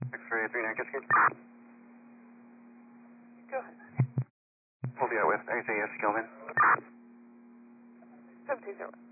X-ray 39 Cascade. Go ahead. We'll be out with Isaiah Skillman. 720.